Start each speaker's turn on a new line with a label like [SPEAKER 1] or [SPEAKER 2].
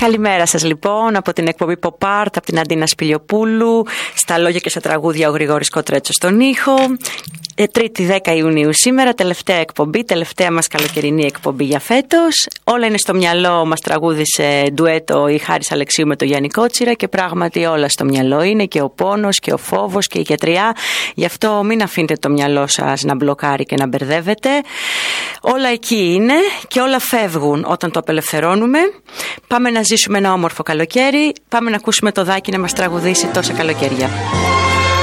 [SPEAKER 1] Καλημέρα σας λοιπόν από την εκπομπή Pop Art, από την Αντίνα Σπηλιοπούλου, στα λόγια και στα τραγούδια ο Γρηγόρης Κοτρέτσος στον ήχο. 3η 10 Ιουνίου σήμερα, τελευταία εκπομπή, τελευταία μας καλοκαιρινή εκπομπή για φέτος. Όλα είναι στο μυαλό, μας τραγούδισε ντουέτο η Χάρης Αλεξίου με τον Γιάννη Κότσιρα και πράγματι όλα στο μυαλό είναι, και ο πόνος και ο φόβος και η γιατριά. Γι' αυτό μην αφήνετε το μυαλό σας να μπλοκάρει και να μπερδεύετε. Όλα εκεί είναι και όλα φεύγουν όταν το απελευθερώνουμε. Πάμε να ζήσουμε ένα όμορφο καλοκαίρι, πάμε να ακούσουμε το Δάκη να μας τραγουδήσει τόσα καλοκαίρια.